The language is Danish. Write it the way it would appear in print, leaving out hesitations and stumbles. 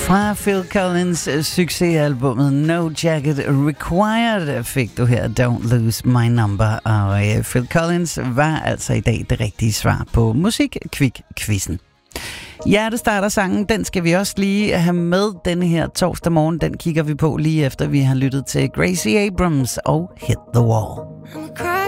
Fra Phil Collins succesalbummet No Jacket Required fik du her Don't Lose My Number. Og Phil Collins var altså i dag det rigtige svar på Musik-Kvik-quizzen. Hjertestarter-sangen, den skal vi også lige have med denne her torsdag morgen. Den kigger vi på lige efter vi har lyttet til Gracie Abrams og Hit the Wall.